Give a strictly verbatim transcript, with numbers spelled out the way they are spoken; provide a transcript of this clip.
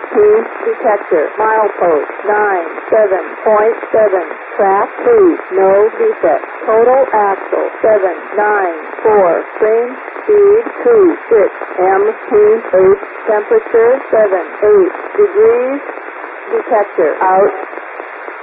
P detector. Milepost nine seven point seven. Track two. No defect. Total axle seven nine four. Train speed two six. M P eight. Temperature seven eight degrees. Detector out.